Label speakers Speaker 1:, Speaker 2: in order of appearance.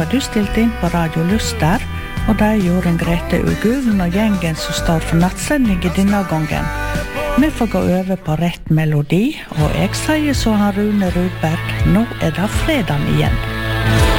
Speaker 1: du stilt inn på Radio Luster, og det er Jorunn Grete Ugulen og gjengen som står for nattsending I denne gangen. Vi får gå over på rett melodi, og jeg sier så han Rune Rudberg, nå det fredag igjen.